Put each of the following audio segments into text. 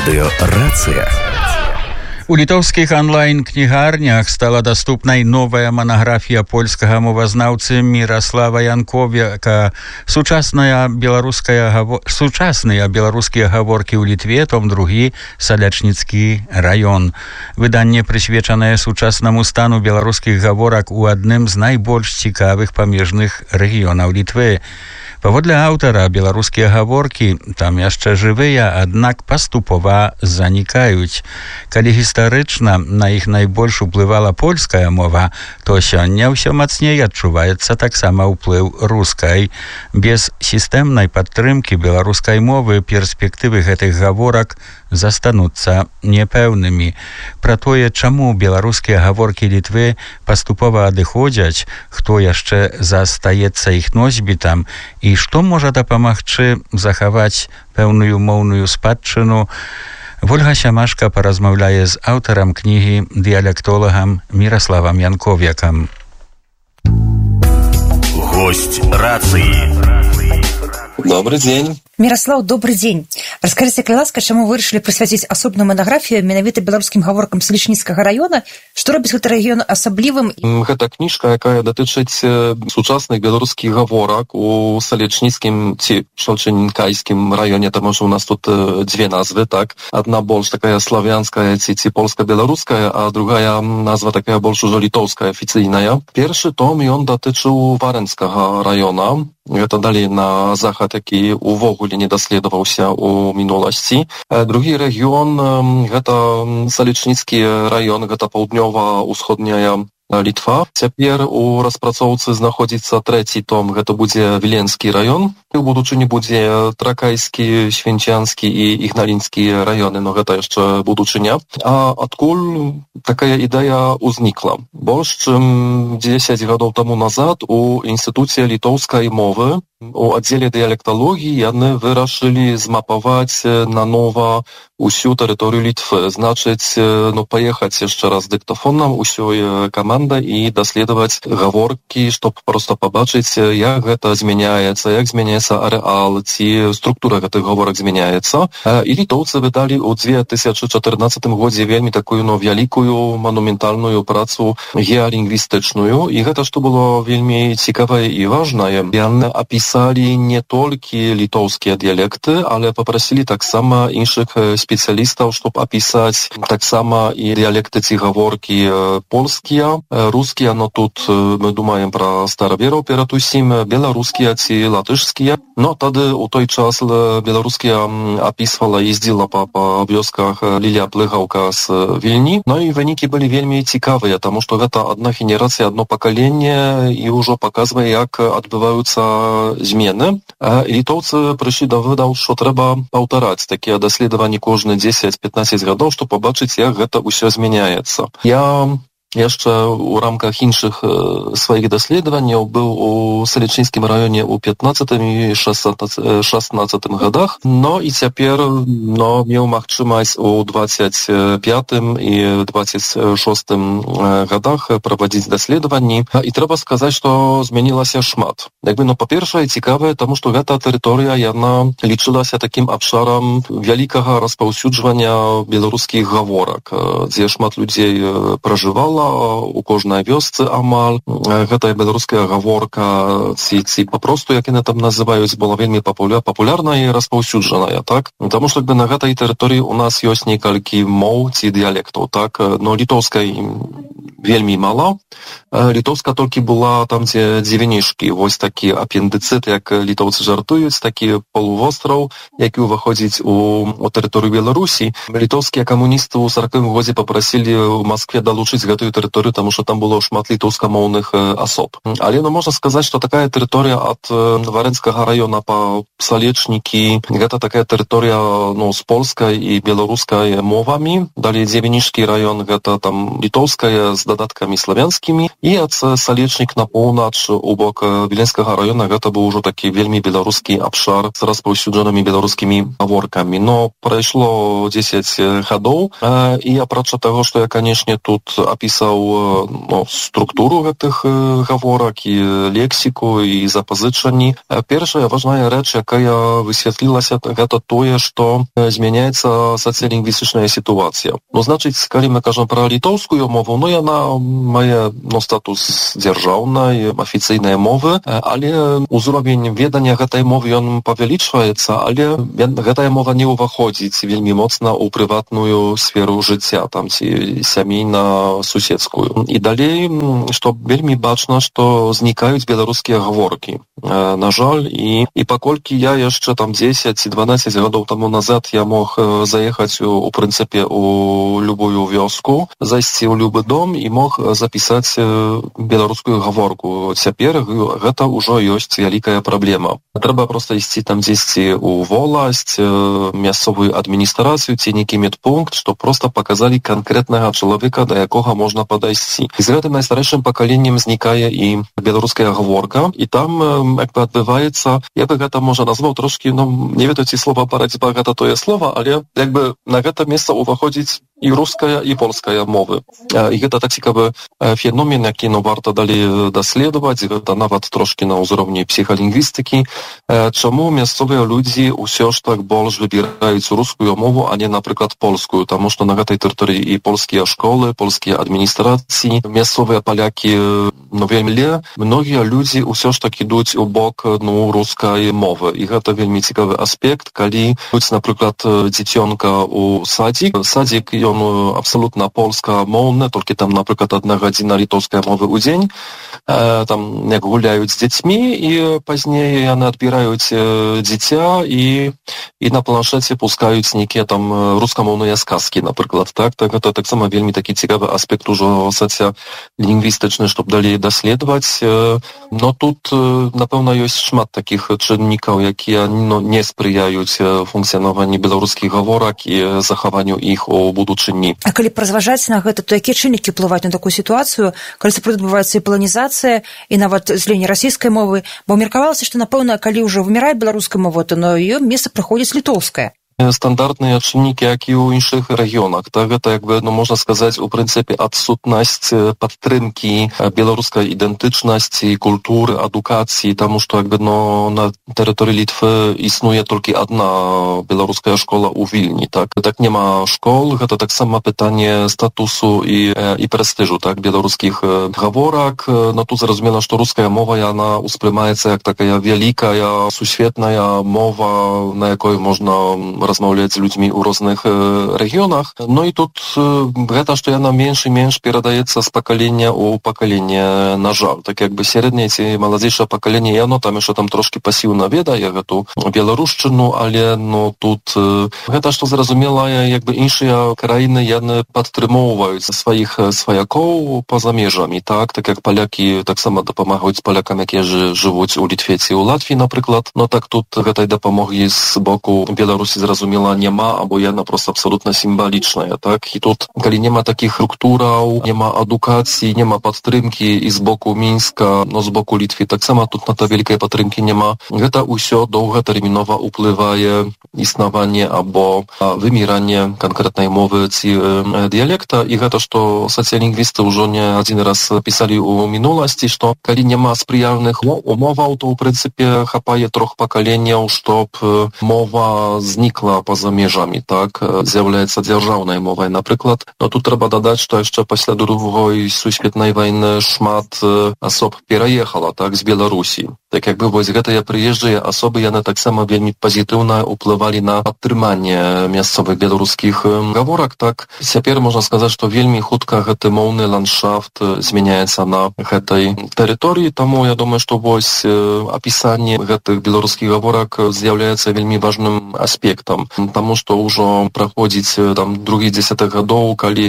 Радыё «Рацыя». У літоўскіх онлайн-кнігарнях стала даступнай новая манаграфія польскага мовазнаўцы Міраслава Янковяка «Сучасныя беларускія гаворкі ў Літве», том 2, Салячніцкі раён. Выданне прысвечанае сучаснаму стану беларускіх гаворак у адным з найбольш цікавых памежных рэгіёнаў Літвы. Паводле аўтара, беларускія гаворкі там яшчэ жывыя, аднак паступова занікаюць. Калі гістарычна на іх найбольш уплывала польская мова, то сёння ўсё мацней адчуваецца таксама ўплыў рускай. Без сістэмнай падтрымкі беларускай мовы перспектывы гэтых гаворак застануцца непэўнымі. Пра тое, чаму беларускія гаворкі Літвы паступова адыходзяць, хто яшчэ застаецца іх носьбітам і што можа дапамагчы захаваць пэўную моўную спадчыну, Вольга Сямашка паразмаўляе з аўтарам кнігі, дыялектолагам Міраславам Янковякам. Гость рацыі. Добрый день. Міраслаў, добрый дзень. Раскажыце, калі ласка, чаму вы вырашылі прысвяціць асобную манаграфію менавіта беларускім гаворкам Салічніцкага раёна? Што робіць гэты рэгіён асаблівым? Гэта кніжка, якая датычыць сучасных беларускіх гаворак у Салічніцкім ці Шалчынкайскім раёне. Таму што у нас тут дзве назвы, так? Адна больш такая славянская ці польска-беларуская, а другая назва такая больш ужо літоўская, афіцыйная. Першы том ён датычыў Варэнскага раёна. Гэта далей на захад, які увогуле не даследаваўся ў мінуласці. Другі рэгіён, гэта Салічніцкі раён, гэта паўднёва-ўсходняя Літва. Цяпер у распрацоўцы знаходзіцца трэці том, гэта будзе Віленскі раён. У будучыні будзе Тракайскі, Свінчанскі і Ігналінскі раёны, но гэта яшчэ будучыня. А адкуль такая ідэя ўзнікла? Больш чым 10 гадоў таму назад у Інстытуце літоўскай мовы у аддзеле дыялекталогіі яны вырашылі змапаваць нанова усю тэрыторыю Літвы. Значыць, паехаць яшчэ раз дыктафонам усёй каманда і даследаваць гаворкі, чтоб проста пабачыць, як гэта змяняецца, як змяняецца арэал, ці структура гэтых гаворак змяняецца. І літоўцы выдалі ў 2014 годзе вельмі такую вялікую манументальную працу геалінгвістычную. І гэта што было вельмі цікавае і важнае. Яны апісалі не толькі літоўскія дыялекты, але папрасілі таксама іншых спецыялістаў, щоб апісаць таксама і дыялекты ці гаворкі польскія, рускія, но тут мы думаем пра старавераў перад усім, беларускія ці латышскія. Но тады у той час беларускія апісвала, ездзіла па вёсках Лілія Плыгаўка з Вільні. Ну і вынікі былі вельмі цікавыя, таму што гэта адна генерацыя, адно пакаленне і ўжо паказвае, як адбываюцца змены. Літоўцы прыйшлі да вываду, што трэба паўтараць такія даследаванні кожны 10-15 гадоў, щоб побачыць, як гэта ўсё змяняецца. Я яшчэ ў рамках іншых сваіх даследаванняў быў у Салічніцкім раёне ў 15 і 16 годах, но і цяпер меў магчымасць у 25 і 26 годах праводзіць даследаванні. І трэба сказаць, што змянілася шмат. Па-першае, цікавае, таму што гэта тэрыторыя, яна лічылася такім абшарам вялікага распаўсюджвання беларускіх гаворак, дзе шмат людзей пражывала, у кожнай вёсцы амаль. Гэтая беларуская гаворка ці папросту, як яны там называюць, была вельмі папулярная і распаўсюджаная, так? Таму што на гэтай тэрыторыі у нас ёсць некалькі моў ці дыялектаў, так? Но літоўскай вельмі мала. Літоўска толькі была там, дзе дзівенішкі. Вось такі апендыцыт, як літоўцы жартуюць, такі полувостраў, які ўваходзіць у тэрыторыю Беларусі. Літоўскія камуністы ў 40-м годзе папрасілі ў Маскве далучыць гэтую тэрыторыю, таму што там было шмат літоўскамоўных асоб. Але можна сказаць, што такая тэрыторыя ад Варэнскага раёна па Салечнікі, гэта такая тэрыторыя з польскай і беларускай мовамі. Далей дзівенішкі раён, гэта там літоўская з дадаткамі славянскімі. І ад Салечнік на поўнач у бок Віленскага раёна гэта быў ужо такі вельмі беларускі абшар з распаўсюджанымі беларускімі гаворкамі. Но прайшло 10 гадоў, і апрача таго, што я, канешне, тут апісваю запісаў структуру гэтых гаворак і лексіку і запазычанні. Першая важная рэч, якая высветлілася, гэта тое, што змяняецца сацыялінгвістычная сітуацыя. Значыць, калі мы кажам пра літоўскую мову, яна мае статус дзяржаўнай, афіцыйнай мовы, але ўзровень ведання гэтай мовы ён павялічваецца, але гэтая мова не ўваходзіць вельмі моцна ў прыватную сферу жыцця, там ці сямейна-суседскую. І далей, што вельмі бачна, што знікаюць беларускія гаворкі. На жаль, і паколькі я яшчэ там 10 ці 12 гадоў таму назад я мог заехаць у прынцыпе у любую вёску, зайсці ў любы дом і мог запісаць беларускую гаворку. Цяпер гэта ўжо ёсць вялікая праблема. Трэба проста ісці там дзесьці ў воласць, мясцовую адміністрацыю ці нейкі медпункт, што проста паказалі канкрэтнага чалавека, да якога можна падайсці. І з гэтым найстарэйшым пакаленнем знікае і беларуская гаворка, і там як бы адбываецца, я бы гэта можа назваў трошкі, не ведаю, ці слова барацьба гэта тое слова, але як бы на гэта месца ўваходзіць і руская, і польская мовы. І гэта так цікавы феномен, які варта далей даследаваць, гэта нават трошкі на ўзроўні псіхалінгвістыкі. Чаму мясцовыя людзі ўсё ж так больш выбіраюць рускую мову, а не, напрыклад, польскую? Таму што на гэтай тэрыторыі і польскія школы, польскія адміністрацыі, мясцовыя палякі, вельмі многія людзі ўсё ж так ідуць у бок рускай мовы. І гэта вельмі цікавы аспект, калі будь, напрыклад, дзіцёнка ў садзік, ён абсалютна польскамоўны, толькі там, напрыклад, 1 гадзіна літоўскай мовы ў дзень, там як гуляюць з дзецьмі, і пазней яны адбіраюць дзіця і на планшеце пускаюць нейкія там рускамоўныя сказкі, напрыклад. Так, гэта таксама вельмі такі цікавы аспект ужо сацыялінгвістычны, щоб далей даследаваць. Но тут, напэўна, ёсць шмат такіх чыннікаў, якія не спрыяюць функцыянаванню беларускіх гаворак і захаванню іх у будучыні. А калі празважаць на гэта, то якія чыннікі ўплываюць на такую сітуацыю, калі сапраўды адбываецца і паланізацыя, і нават зленне расійскай мовы? Бо меркавалася, што, напэўна, калі ўжо вымірае беларуская мова, то на яе месца прыходзіць літоўская. Стандартныя чыннікі, як і ў іншых рэгіёнах. Так, гэта, можна сказаць, у прынцыпе, адсутнасць падтрымкі беларускай ідэнтычнасці, культуры, адукацыі, таму што на тэрыторыі Літвы існуе толькі адна беларуская школа ў Вільні. Так няма школ, гэта таксама пытанне статусу і прэстыжу, так, беларускіх гаворак. Но тут зразумела, што руская мова, яна ўспрымаецца як такая вялікая сусветная мова, на якой можна размаўляць з людзьмі ў розных рэгіёнах. І тут гэта, што яна менш і менш перадаецца з пакалення ў пакаленне, на жаль. Так сярэдняе ці маладзейшае пакаленне, яно там яшчэ там трошкі пасіўна ведае гэту беларушчыну, але тут гэта, што зразумела, іншыя краіны яны падтрымоўваюць сваіх сваякоў па-за межамі. Так як палякі таксама дапамагаюць палякам, якія жывуць у Літве ці ў Латвіі, напрыклад. Так тут гэтай дапамогі з боку Беларусі зразумела няма, або яна проста абсалютна сімвалічная. Так? І тут, калі няма такіх структураў, няма адукацыі, няма падтрымкі і з боку Мінска, з боку Літвы таксама тут на вялікай падтрымкі няма. Гэта ўсё доўгатэрмінова ўплывае існаванне або выміранне канкрэтнай мовы ці дыялекта. І гэта, што сацыялінгвісты ўжо не адзін раз пісалі ў мінуласці, што калі няма спрыяльных умоваў, то ў прынцыпе хапае 3 пакаленняў, чтоб мова знікла па-за межамі, так, з'яўляецца дзяржаўнай мовай, напрыклад. Тут трэба дадаць, што яшчэ пасля Другой сусветнай вайны шмат асоб пераехала, так, з Беларусі. Так гэтыя прыезджыя асобы, яны таксама вельмі пазітыўна ўплывалі на падтрыманне мясцовых беларускіх гаворак. Так, цяпер можна сказаць, што вельмі хутка гэты моўны ландшафт змяняецца на гэтай тэрыторыі, таму я думаю, што апісанне гэтых беларускіх гаворак з'яўляецца вельмі важным аспектам, таму што ўжо праходзіць там другі 10 гадоў, калі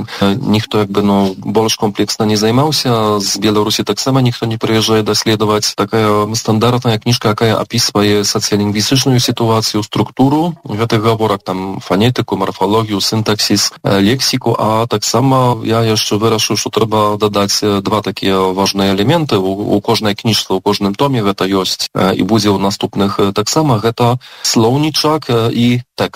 ніхто больш комплексна не займаўся, з Беларусі таксама ніхто не прыязджае даследаваць. Такая стандартная кніжка, якая апісвае сацыялінгвістычную сітуацыю, структуру гэтых гаворак, там фанетыку, марфалогію, сінтаксіс, лексіку, а таксама я яшчэ вырашыў, што трэба дадаць 2 такія важныя элементы. У кожнай кніжцы, у кожным томе гэта ёсць і будзе ў наступных таксама. Гэта слоўнічак і тэкст.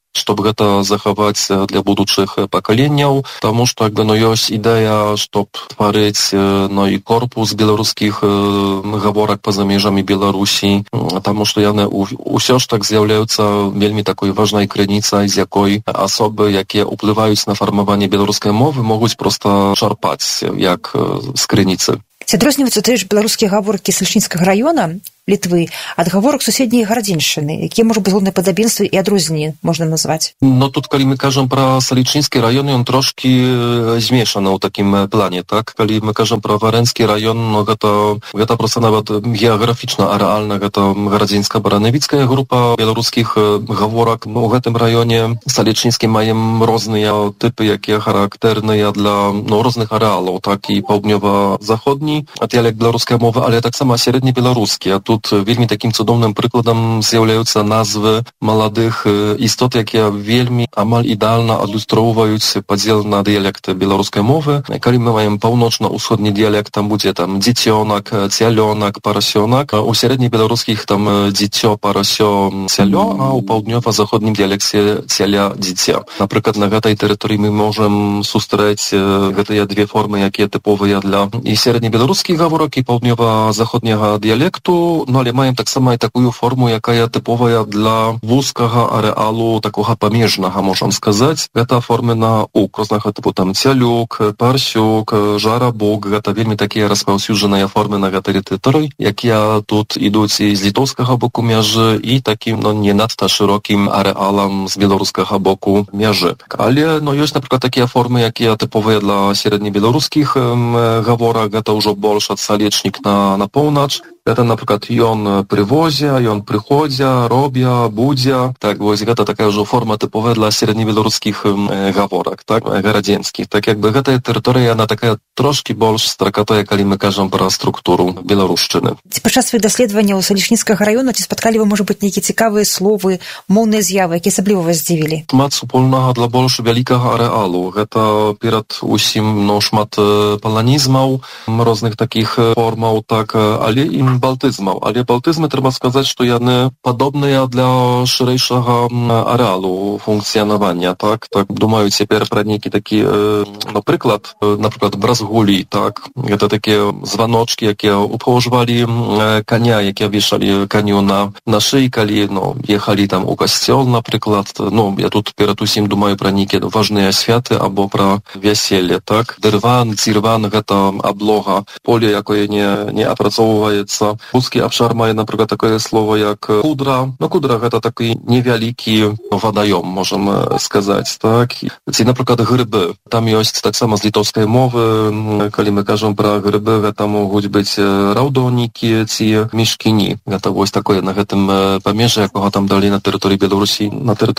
чтобы это заховать для будущих поколений, потому что есть идея, чтобы творить и корпус белорусских говорок поза межами Беларуси, потому что все ж так з'являются вельми такой важной границей, з якой особи, які впливають на формування білоруської мови, можуть просто чарпати, як з криниці. Ці адрозніваюцца тыя ж беларускія гаворкі Салічніцкага раёна Літвы ад гаворак суседняй Гарадзеншчыны, якія, можа быць, галоўныя падабенствы і адрозненні можна назваць? No тут, калі мы кажам пра Салічніцкі раён, ён трошкі змешаны ў такім плане, так? Калі мы кажам пра Варэнскі раён, no гэта проста нават геаграфічна, а рэальна гэта Гарадзенска-Баранавіцкая група беларускіх гаворак. У гэтым раёне Салічніцкі маем розныя тыпы, якія характэрныя для розных арэалаў, так і паўднёва-заходні дыялект беларускай мовы, але таксама сярэднебеларускі. Тут вельмі таким цудоўным прыкладам з'яўляюцца назвы маладых істот, якія вельмі амаль ідэальна адлюстроўваюць падзел на дыялекты беларускай мовы. Калі мы маем паўночна-ўсходні дыялект, там будзе дзіцёнак, цялёнак, парасёнак. У сярэднебеларускіх там дзіцё, парасё, цялё, а ў паўднёва-заходнім дыялекце цяля, дзіця. Напрыклад, на гэтай тэрыторыі мы можам сустрэць гэтыя две формы, якія тыповыя для і сярэднебеларускіх гаворак, і паўднёва-заходняга дыялекту, але маем таксама і такую форму, якая тыповая для вузкага арэалу, такога памежнага, можам сказаць. Гэта формы на ук, рознага тыпу там цялюк, парсюк, жарабок. Гэта вельмі такія распаўсюджаныя формы на гэтай тэрыторыі, якія тут ідуць і з літоўскага боку мяжы, і такім не надта шырокім арэалам з беларускага боку мяжы. Але ёсць, напрыклад, такія формы, якія тыповыя для сярэднебеларускіх гаворак. Гэта ўжо больш ад Салечнік на поўнач. Гэта, напрыклад, ён прывозе, ён прыходзя, робя, будзя. Так, вось гэта такая ўжо форма тыповая для сярэднебеларускіх гаворак, так, гарадзенскіх. Так, гэтая тэрыторыя, яна такая трошкі больш стракатая, калі мы кажам пра структуру беларушчыны. Ці падчас сваіх даследаванняў Салічніцкага раёна ці спаткалі вы, можа быць, нейкія цікавыя словы, моўныя з'явы, якія асабліва вас здзівілі? Шмат супольнага для больш вялікага арэалу. Гэта перад усім шмат паланізмаў, розных такіх формаў, так, але і балтызмаў. Але балтызмы, трэба сказаць, што яны падобныя для шырэйшага арэалу функцыянавання, так. Думаю цяпер пра нейкі такі, напрыклад, бразгулі, так. Гэта такія званочкі, якія упрыгожвалі каня, якія вешалі каню на шыі, калі ехалі там у касцёл, напрыклад. Я тут перад усім думаю пра нейкія важныя святы або пра вяселле, так. Дырван, цірван, гэта аблога, поле, якое не апрацоўваецца. Вузкі абшар мае, напрыклад, такое слово, як кудра. Кудра гэта такі невялікі вадаём, можам сказаць, так. Ці, напрыклад, грыбы. Там ёсць таксама з літоўскай мовы, калі мы кажам пра грыбы, гэта могуць быць раўдонікі ці мішкіні. Гэта вось такое на гэтым памежжы, якога там далей на тэрыторыі Беларусі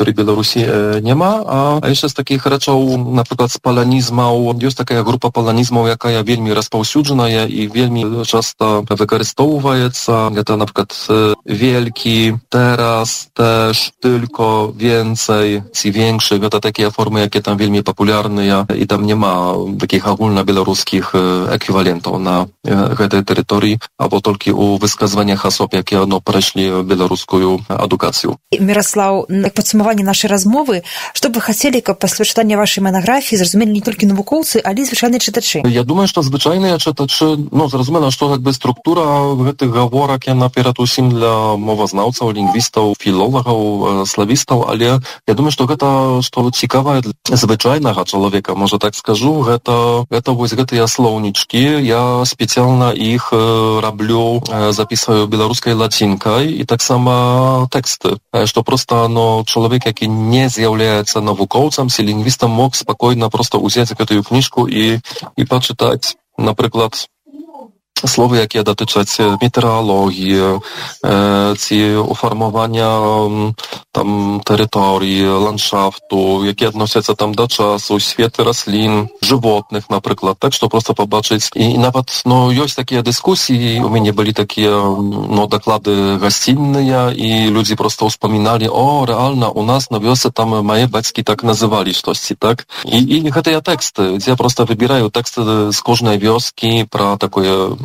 няма. А яшчэ з такіх рэчаў, напрыклад, з паланізмаў, ёсць такая група паланізмаў, якая вельмі распаўсюджаная і вельмі часта выкарыстоўваецца. Гэта, напрыклад, wielki, teraz, też, tylko, więcej, ці większy. Гэта такія формы, якія там вельмі папулярныя, і там няма такіх агульнабеларускіх эквівалентаў на гэтай тэрыторыі, або толькі ў высказваннях асоб, якія прайшлі беларускую адукацыю. Міраслаў, як падсумаванне нашай размовы, што б вы хацелі, каб пасля чытання вашай манаграфіі зразумелі не толькі навукоўцы, але і звычайныя чытачы? Я думаю, што звычайныя чытачы, зразумела, што структура гэтых гаворак, яна перад усім для мовазнаўцаў, лінгвістаў, філолагаў, славістаў, але я думаю, што гэта, што цікавае для звычайнага чалавека, можа так скажу, гэта вось гэтыя слоўнічкі. Я спецыяльна іх раблю, запісваю беларускай лацінкай і таксама тэксты, што проста чалавек, які не з'яўляецца навукоўцам ці лінгвістам, мог спакойна проста ўзяць гэтую кніжку і пачытаць, напрыклад, словы, якія датычаць метэаралогіі, ці уфармавання там тэрыторыі, ландшафту, якія адносяцца там да часу, светы раслін, жывотных, напрыклад. Так што проста пабачыць. І нават, ёсць такія дыскусіі, у мяне былі такія, даклады гасцінныя, і людзі проста ўспаміналі, рэальна, у нас на вёсцы там мае бацькі так называлі штосьці, так? І гэтыя тэксты, я проста выбіраю тэксты з кожнай вёскі пра такое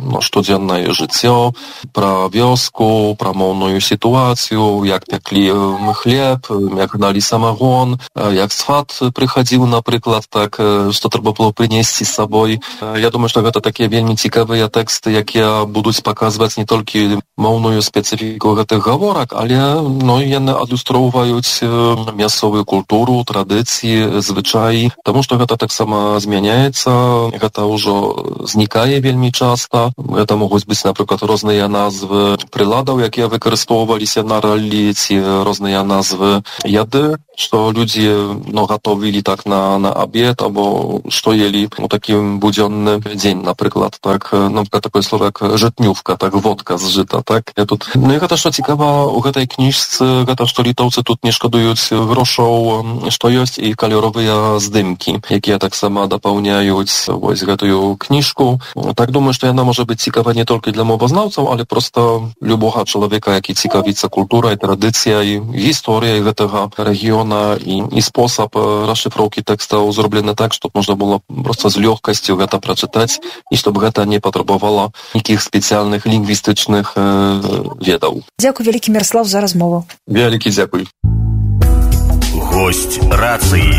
штодзённае жыццё, пра вёску, пра моўную сітуацыю, як пяклі хлеб, як гналі самагон, як сват прыхадзіў, напрыклад, так, што трэба было прынесці з сабой. Я думаю, што гэта такія вельмі цікавыя тэксты, якія будуць паказваць не толькі моўную спецыфіку гэтых гаворак, але яны адлюстроўваюць мясцовую культуру, традыцыі, звычаі, таму што гэта таксама змяняецца, гэта ўжо знікае вельмі часта. Гэта могуць быць, напрыклад, розныя назвы прыладаў, якія выкарыстоўваліся на раллі, ці розныя назвы яды, што людзі гатовілі так на абед, або што елі у такі будзённы дзень, напрыклад, так, напрыклад, такое слово як жытнювка, так, водка з жыта, так. І гэта, што цікава у гэтай кніжцы, гэта, што літоўцы тут не шкадуюць грошаў, што ёсць і каляровыя здымкі, якія таксама дапаўняюць вось гэтую кніжку. Так, думаю, што яна можа быць цікава не толькі для мовазнаўцаў, але проста любога чалавека, які цікавіцца культурай, традыцыяй, гісторыяй гэтага рэгіёна, і спосаб расшыфроўкі тэкстаў зроблены так, што можна было проста з лёгкасцю гэта прачытаць, і щоб гэта не патрабавала нейкіх спецыяльных лінгвістычных ведаў. Дзякуй вялікі, Міраслаў, за размову. Вялікі дзякуй. Госць рацыі.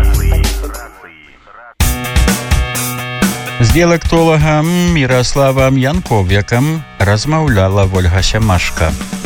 З дыялектолагам Міраславам Янковякам размаўляла Вольга Сямашка.